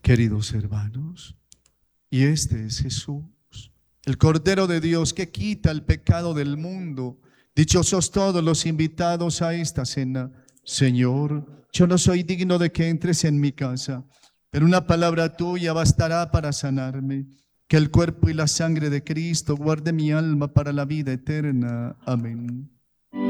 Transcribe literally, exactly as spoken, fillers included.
Queridos hermanos, y este es Jesús, el Cordero de Dios que quita el pecado del mundo. Dichosos todos los invitados a esta cena. Señor, yo no soy digno de que entres en mi casa, pero una palabra tuya bastará para sanarme. Que el cuerpo y la sangre de Cristo guarde mi alma para la vida eterna. Amén.